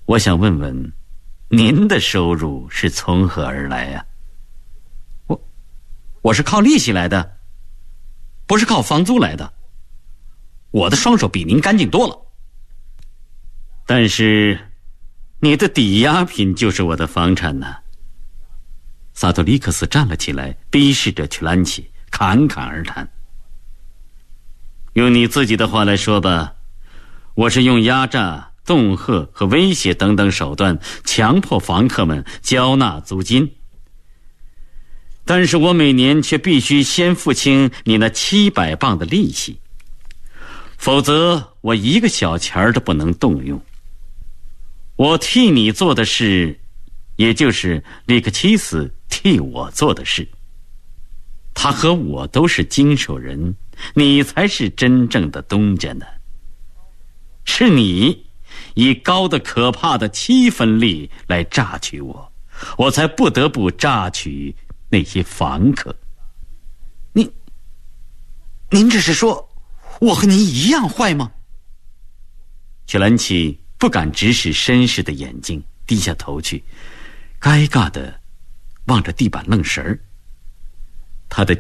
我想问问，您的收入是从何而来呀？ 我是靠利息来的，不是靠房租来的。我的双手比您干净多了。 但是，你的抵押品就是我的房产呢。萨托里克斯站了起来，逼视着曲兰奇，侃侃而谈。用你自己的话来说吧，我是用压榨、恫吓和威胁等等手段强迫房客们交纳租金，但是我每年却必须先付清你那700磅的利息，否则我一个小钱都不能动用。我替你做的事，也就是利克奇斯替我做的事。他和我都是经手人，你才是真正的东家呢。是你以高的可怕的7分利来榨取我，我才不得不榨取那些房客。 您这是说我和您一样坏吗？ 曲兰奇不敢直视绅士的眼睛，低下头去，尴尬地望着地板愣神儿。他的